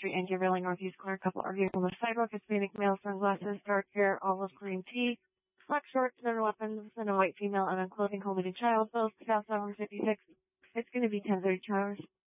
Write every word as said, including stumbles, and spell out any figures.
Street, Angier Valley, Northeast Corner. Couple arguing on the sidewalk. Hispanic male, sunglasses, dark hair, olive green tee, black shorts, no weapons, and a white female, and unclothing holding a child. Both South Hour fifty-six. It's going to be ten thirty hours.